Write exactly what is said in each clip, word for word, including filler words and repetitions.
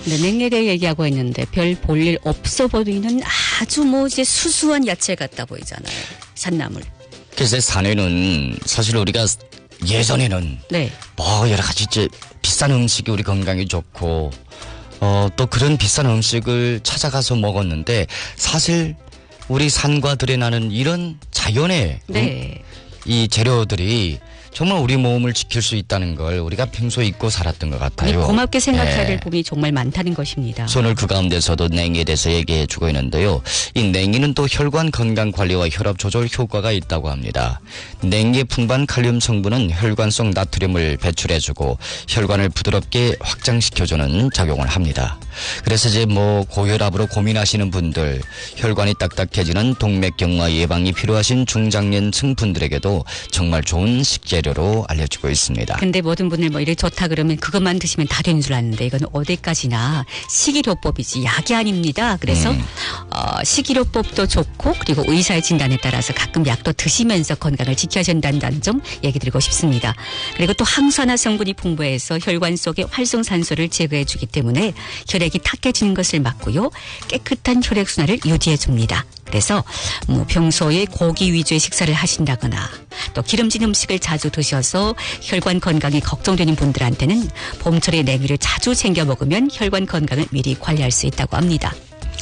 네, 냉이에 대해 얘기하고 있는데 별 볼일 없어 보이는 아주 뭐 이제 수수한 야채 같다 보이잖아요. 산나물. 글쎄 산에는 사실 우리가 예전에는 네. 뭐 여러 가지 이제 비싼 음식이 우리 건강에 좋고 어, 또 그런 비싼 음식을 찾아가서 먹었는데 사실 우리 산과 들에 나는 이런 자연의 네. 음, 이 재료들이 정말 우리 몸을 지킬 수 있다는 걸 우리가 평소에 잊고 살았던 것 같아요. 고맙게 생각해야 네. 될 부분이 정말 많다는 것입니다. 오늘 그 가운데서도 냉이에 대해서 얘기해 주고 있는데요. 이 냉이는 또 혈관 건강 관리와 혈압 조절 효과가 있다고 합니다. 냉이의 풍부한 칼륨 성분은 혈관성 나트륨을 배출해주고 혈관을 부드럽게 확장시켜주는 작용을 합니다. 그래서 이제 뭐 고혈압으로 고민하시는 분들, 혈관이 딱딱해지는 동맥경화 예방이 필요하신 중장년층 분들에게도 정말 좋은 식재료로 알려지고 있습니다. 근데 모든 분들 뭐 이래 좋다 그러면 그것만 드시면 다 되는 줄 아는데 이건 어디까지나 식이요법이지 약이 아닙니다. 그래서 음. 어, 식이요법도 좋고 그리고 의사의 진단에 따라서 가끔 약도 드시면서 건강을 지켜야 된다는 점 얘기 드리고 싶습니다. 그리고 또 항산화 성분이 풍부해서 혈관 속의 활성산소를 제거해 주기 때문에 혈액이 탁해지는 것을 막고요. 깨끗한 혈액순환을 유지해 줍니다. 그래서 뭐 평소에 고기 위주의 식사를 하신다거나 또 기름진 음식을 자주 드셔서 혈관 건강이 걱정되는 분들한테는 봄철에 냉이를 자주 챙겨 먹으면 혈관 건강을 미리 관리할 수 있다고 합니다.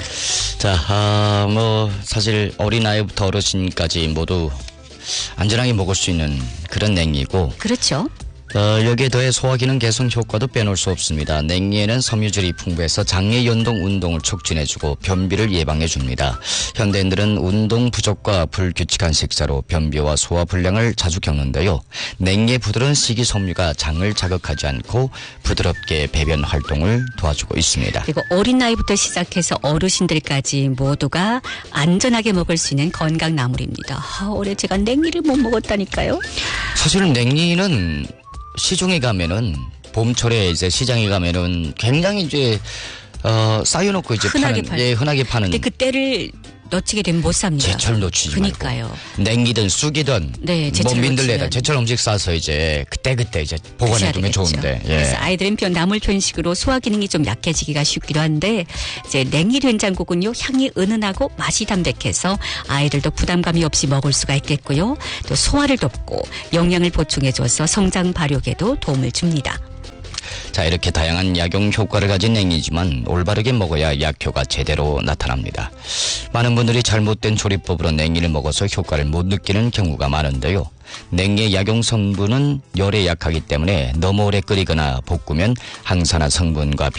자, 아, 뭐 사실 어린아이부터 어르신까지 모두 안전하게 먹을 수 있는 그런 냉이고 그렇죠. 어, 여기에 더해 소화기능 개선 효과도 빼놓을 수 없습니다. 냉이에는 섬유질이 풍부해서 장내 연동 운동을 촉진해주고 변비를 예방해줍니다. 현대인들은 운동 부족과 불규칙한 식사로 변비와 소화 불량을 자주 겪는데요. 냉이의 부드러운 식이섬유가 장을 자극하지 않고 부드럽게 배변 활동을 도와주고 있습니다. 그리고 어린 나이부터 시작해서 어르신들까지 모두가 안전하게 먹을 수 있는 건강 나물입니다. 아, 올해 제가 냉이를 못 먹었다니까요. 사실은 냉이는 시중에 가면은 봄철에 이제 시장에 가면은 굉장히 이제 어 쌓여놓고 이제 흔하게 파는 팔. 예 흔하게 파는. 근데 그때를 놓치게 되면 못 삽니다. 제철 놓치지 그러니까요. 말고 냉이든 쑥이든 네, 제철 뭐 민들레든 놓치면. 제철 음식 싸서 이제 그때 그때 이제 보관해두면 좋은데. 예. 그래서 아이들은 편 나물 편식으로 소화 기능이 좀 약해지기가 쉽기도 한데 이제 냉이 된장국은요 향이 은은하고 맛이 담백해서 아이들도 부담감이 없이 먹을 수가 있겠고요. 또 소화를 돕고 영양을 보충해줘서 성장 발육에도 도움을 줍니다. 자, 이렇게 다양한 약용 효과를 가진 냉이지만 올바르게 먹어야 약효가 제대로 나타납니다. 많은 분들이 잘못된 조리법으로 냉이를 먹어서 효과를 못 느끼는 경우가 많은데요. 냉이의 약용 성분은 열에 약하기 때문에 너무 오래 끓이거나 볶으면 항산화 성분과